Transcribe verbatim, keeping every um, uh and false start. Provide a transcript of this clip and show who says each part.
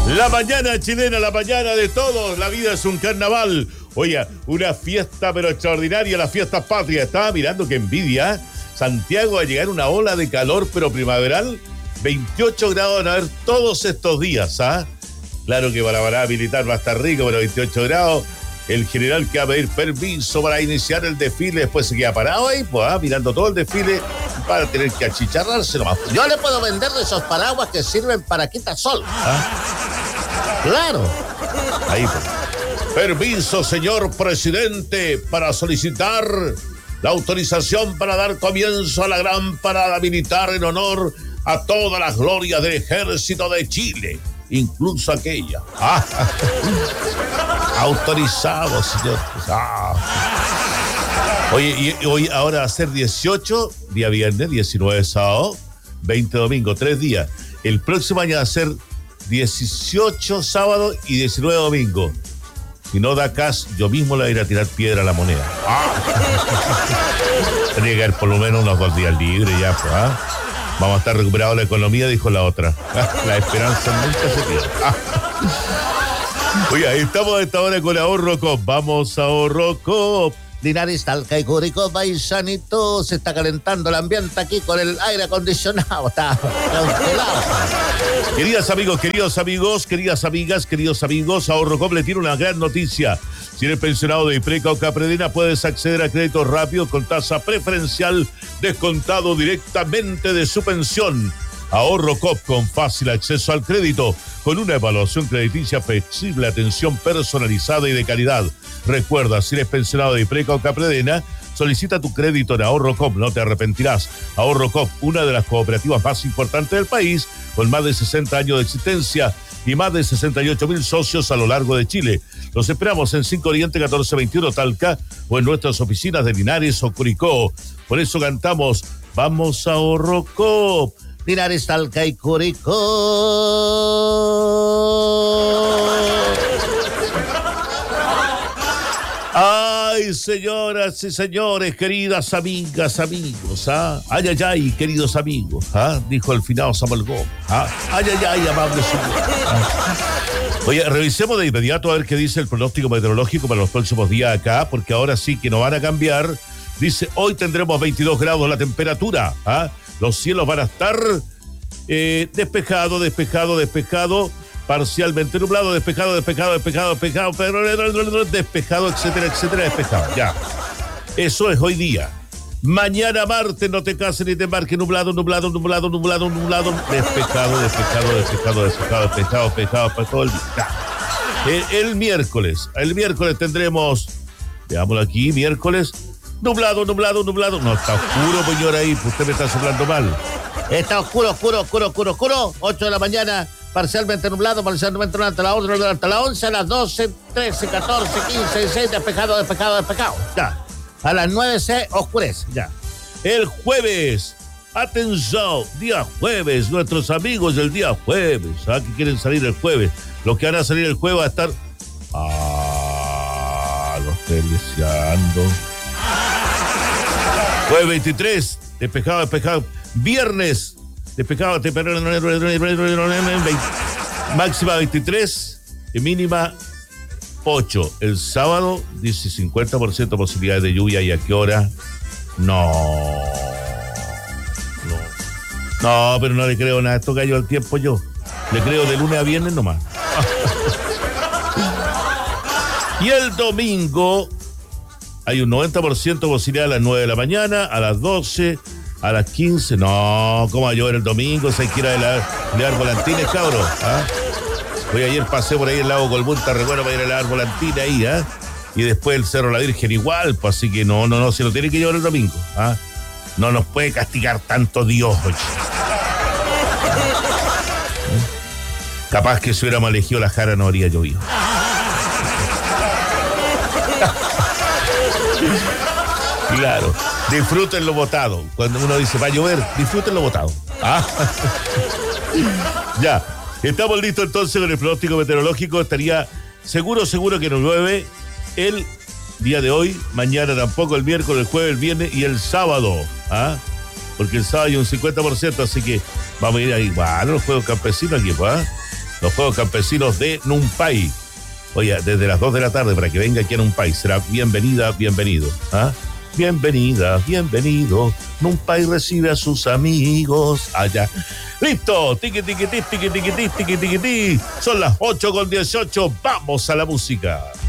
Speaker 1: La mañana chilena, la mañana de todos, la vida es un carnaval. Oye, una fiesta pero extraordinaria, la fiesta patria. Estaba mirando que envidia. Santiago va a llegar una ola de calor pero primaveral. veintiocho grados van a haber todos estos días, ¿ah? Claro que para la parada militar va a estar rico, pero veintiocho grados. El general que va a pedir permiso para iniciar el desfile, después se queda parado ahí, pues, ¿ah? Mirando todo el desfile para tener que achicharrarse nomás.
Speaker 2: Yo le puedo vender de esos paraguas que sirven para quitasol.
Speaker 1: ¿Ah?
Speaker 2: Claro.
Speaker 1: Ahí, pues. Permiso, señor presidente, para solicitar la autorización para dar comienzo a la gran parada militar en honor a todas las glorias del Ejército de Chile, incluso aquella. Ah. Autorizado, señor. Ah. Oye, y hoy ahora va a ser dieciocho, día viernes, diecinueve sábado, veinte domingo, tres días. El próximo año va a ser dieciocho sábado y diecinueve domingo. Si no da cash, yo mismo le voy a ir a tirar piedra a la moneda. Ah. Tenía que haber por lo menos unos dos días libres ya, pues, ¿ah? Vamos a estar recuperados la economía, dijo la otra. La esperanza nunca se pierde. Ah. Oye, ahí estamos a esta hora con Ahorro Cop. Vamos a Ahorro Cop.
Speaker 2: Linares, Talca y Curicó, paisanito, se está calentando el ambiente aquí con el aire acondicionado, está congelado.
Speaker 1: Queridas amigos, queridos amigos, queridas amigas, queridos amigos, Ahorro Cop le tiene una gran noticia. Si eres pensionado de Ipreca o Capredena, puedes acceder a créditos rápidos con tasa preferencial descontado directamente de su pensión. Ahorro Cop con fácil acceso al crédito, con una evaluación crediticia flexible, atención personalizada y de calidad. Recuerda, si eres pensionado de Ipreca o Capredena, solicita tu crédito en Ahorro Cop, no te arrepentirás. Ahorro Cop, una de las cooperativas más importantes del país, con más de sesenta años de existencia y más de sesenta y ocho mil socios a lo largo de Chile. Los esperamos en cinco Oriente catorce veintiuno Talca o en nuestras oficinas de Linares o Curicó. Por eso cantamos, vamos a Ahorro Cop.
Speaker 2: Linares, Talca y Curicó.
Speaker 1: Ay, señoras y señores, queridas amigas, amigos, ¿ah? Ay, ay, ay, queridos amigos, ¿ah? Dijo el finado Samuel Gómez, ¿ah? Ay, ay, ay, amable señor. ¿Ah? Oye, revisemos de inmediato a ver qué dice el pronóstico meteorológico para los próximos días acá, porque ahora sí que no van a cambiar. Dice, hoy tendremos veintidós grados la temperatura, ¿ah? Los cielos van a estar eh, despejado, despejado, despejado, parcialmente nublado, despejado, despejado, despejado, despejado, pero despejado, etcétera, etcétera, despejado. Ya. Eso es hoy día. Mañana martes, no te cases ni te embarques, nublado, nublado, nublado, nublado, nublado, despejado, despejado, despejado, despejado, despejado, despejado, para todo el día. Ya. El, el miércoles, el miércoles tendremos, veámoslo aquí, miércoles, nublado, nublado, nublado. No, está oscuro, señor, ahí, usted me está soplando mal.
Speaker 2: Está oscuro, oscuro, oscuro, oscuro, oscuro. ocho de la mañana, parcialmente nublado, parcialmente nublado hasta la once, hasta la once, a las doce, trece, catorce, quince, dieciséis, despejado, despejado, despejado. Ya. A las nueve se oscurece. Ya.
Speaker 1: El jueves, atención, día jueves, nuestros amigos del día jueves, ¿ah? Que quieren salir el jueves. Los que van a salir el jueves van a estar. Ah, los estoy deseando. Jueves veintitrés, despejado, despejado. Viernes, despejado, despejado, máxima veintitrés y mínima ocho. El sábado dice cincuenta por ciento posibilidades de lluvia. ¿Y a qué hora? No. No. No, pero no le creo nada. Esto cayó al tiempo yo. Le creo de lunes a viernes nomás. Y el domingo hay un noventa por ciento posibilidad a las nueve de la mañana, a las doce, a las quince. No, ¿cómo va a llover el domingo? Si hay que ir a elevar volantines, cabros. ¿Ah? Hoy ayer pasé por ahí el lago Colbún, está re bueno para ir a elevar volantines ahí, ¿ah? Y después el Cerro La Virgen igual, pues así que no, no, no, se lo tiene que llevar el domingo. ¿Ah? No nos puede castigar tanto Dios, oye. ¿Eh? Capaz que si hubiéramos elegido la Jara no habría llovido. Claro, disfruten lo votado. Cuando uno dice va a llover, disfruten lo votado. ¿Ah? Ya, estamos listos entonces con el pronóstico meteorológico. Estaría seguro, seguro que no llueve el día de hoy, mañana tampoco, el miércoles, el jueves, el viernes y el sábado. ¿Ah? Porque el sábado hay un cincuenta por ciento, así que vamos a ir ahí. Bueno, los juegos campesinos aquí, pues. ¿Ah? los Juegos Campesinos de Numpay. Oye, desde las dos de la tarde para que venga aquí a Numpay. Será bienvenida, bienvenido. ¿Ah? Bienvenida, bienvenido. Numpay recibe a sus amigos allá. ¡Listo! Tiqui, tiqui, tiqui, tiqui, tiqui, tiqui, tiqui, tiqui. Son las ocho con dieciocho. Vamos a la música.